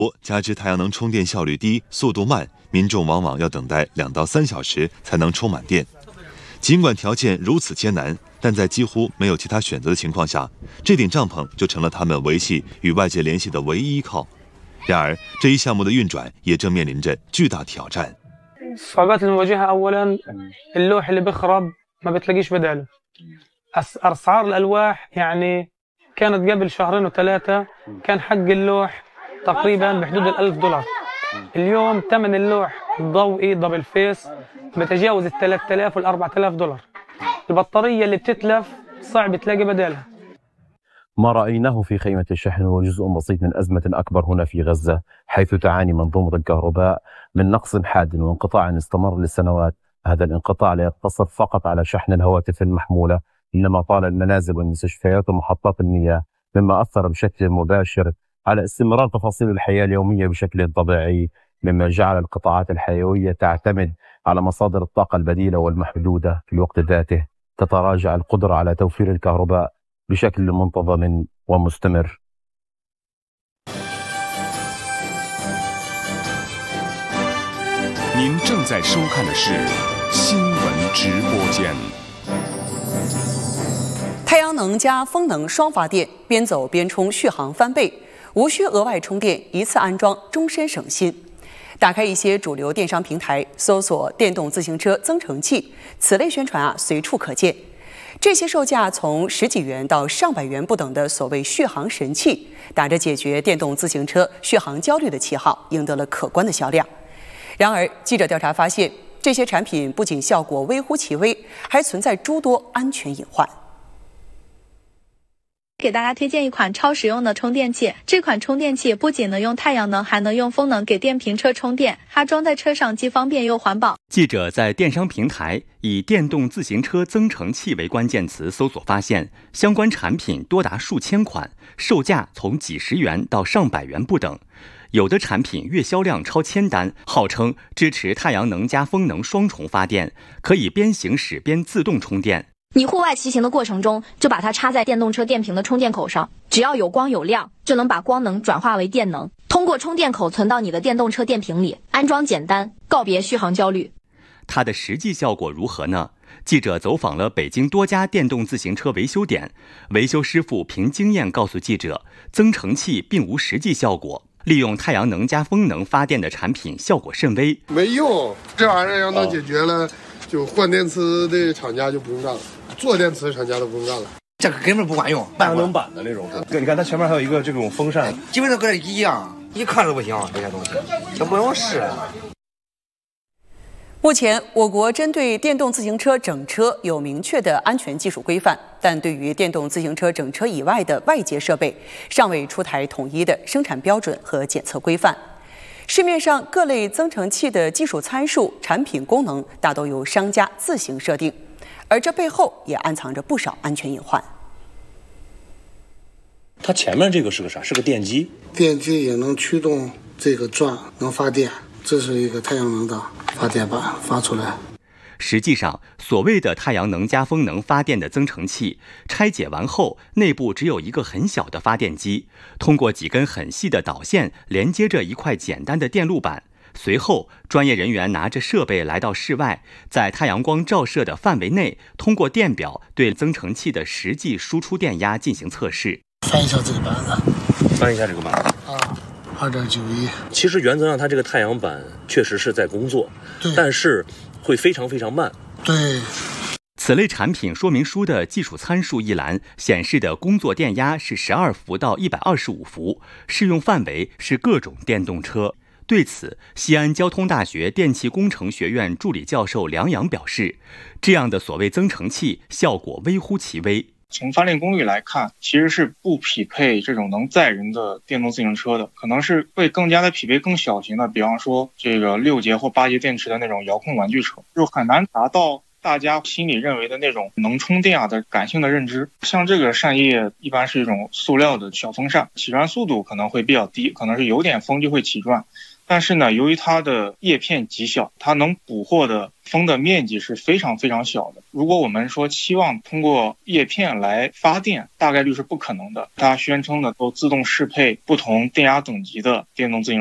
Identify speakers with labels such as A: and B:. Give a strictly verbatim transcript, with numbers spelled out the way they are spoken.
A: 加之太阳能充电效率低、速度慢，民众往往要等待两到三小时才能充满电。尽管条件如此艰难，但在几乎没有其他选择的情况下，这顶帐篷就成了他们维系与外界联系的唯一依靠。然而，这一项目的运转也正面临着巨大挑战。
B: الصعوبات المواجهة أولاً اللوح اللي بخرب ما بتلاقيش بداله. أسعار الألواح يعني كانت قبل شهرين وثلاثة كان حق اللوح تقريباً بحدود الألف دولار. اليوم ثمن اللوح الضوئي دبل فيس بتجاوز الثلاث آلاف والأربعة آلاف دولار. البطارية اللي بتتلف صعب تلاقي بدالها.
C: ما رأيناه في خيمة الشحن هو جزء بسيط من أزمة أكبر هنا في غزة، حيث تعاني منظومة الكهرباء من نقص حاد وانقطاع استمر لسنوات. هذا الانقطاع لا يقتصر فقط على شحن الهواتف المحمولة، إنما طال المنازل والمستشفيات ومحطات المياه، مما أثر بشكل مباشر على استمرار تفاصيل الحياة اليومية بشكل طبيعي، مما جعل القطاعات الحيوية تعتمد على مصادر الطاقة البديلة والمحدودة. في الوقت ذاته تتراجع القدرة على توفير الكهرباء بشكل منتظم ومستمر.
D: 您正在收看的是新闻直播间。
E: 太阳能加风能双发电，边走边充，续航翻倍，无需额外充电，一次安装，终身省心。打开一些主流电商平台，搜索电动自行车增程器，此类宣传啊随处可见。这些售价从十几元到上百元不等的所谓续航神器，打着解决电动自行车续航焦虑的旗号，赢得了可观的销量。然而，记者调查发现，这些产品不仅效果微乎其微，还存在诸多安全隐患。
F: 给大家推荐一款超实用的充电器，这款充电器不仅能用太阳能，还能用风能给电瓶车充电，它装在车上既方便又环保。
G: 记者在电商平台以电动自行车增程器为关键词搜索发现，相关产品多达数千款，售价从几十元到上百元不等。有的产品月销量超千单，号称支持太阳能加风能双重发电，可以边行驶边自动充电。
H: 你户外骑行的过程中，就把它插在电动车电瓶的充电口上，只要有光有亮，就能把光能转化为电能，通过充电口存到你的电动车电瓶里，安装简单，告别续航焦虑。
G: 它的实际效果如何呢？记者走访了北京多家电动自行车维修点，维修师傅凭经验告诉记者，增程器并无实际效果，利用太阳能加风能发电的产品效果甚微。
I: 没用，这玩意儿要能解决了，就换电池的厂家就不用干了。做电池厂家都不用干了，
J: 这个根本不管用，
K: 太阳能板的那种。对，你看它前面还有一个这种风扇，
J: 基本上跟这一样，一看都不行，这些东西都不用试。
E: 目前，我国针对电动自行车整车有明确的安全技术规范，但对于电动自行车整车以外的外接设备，尚未出台统一的生产标准和检测规范。市面上各类增程器的技术参数、产品功能大都由商家自行设定。而这背后也暗藏着不少安全隐患。
K: 它前面这个是个啥？是个电机，
I: 电机也能驱动这个转，能发电。这是一个太阳能的发电板发出来。
G: 实际上，所谓的太阳能加风能发电的增程器，拆解完后，内部只有一个很小的发电机，通过几根很细的导线连接着一块简单的电路板。随后，专业人员拿着设备来到室外，在太阳光照射的范围内，通过电表对增程器的实际输出电压进行测试。
I: 翻一下这个板子，
K: 翻一下这个板子
I: 啊，二点九一。
K: 其实原则上，它这个太阳板确实是在工作，但是会非常非常慢。
I: 对。
G: 此类产品说明书的技术参数一栏显示的工作电压是十二伏到一百二十五伏，适用范围是各种电动车。对此，西安交通大学电气工程学院助理教授梁阳表示，这样的所谓增程器效果微乎其微。
L: 从发电功率来看，其实是不匹配这种能载人的电动自行车的，可能是会更加的匹配更小型的，比方说这个六节或八节电池的那种遥控玩具车，就很难达到大家心里认为的那种能充电啊的感性的认知。像这个扇叶一般是一种塑料的小风扇，起转速度可能会比较低，可能是有点风就会起转。但是呢，由于它的叶片极小，它能捕获的风的面积是非常非常小的。如果我们说期望通过叶片来发电，大概率是不可能的。它宣称的都自动适配不同电压等级的电动自行车。